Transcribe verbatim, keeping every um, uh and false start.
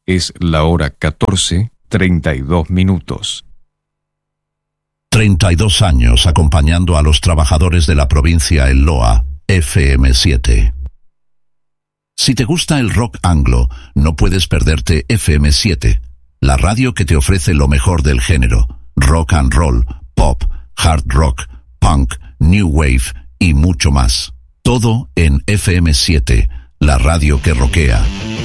Es la hora catorce, treinta y dos minutos. treinta y dos años acompañando a los trabajadores de la provincia en Loa, F M siete. Si te gusta el rock anglo, no puedes perderte F M siete, la radio que te ofrece lo mejor del género, rock and roll, pop, hard rock, punk, new wave y mucho más. Todo en F M siete, la radio que rockea.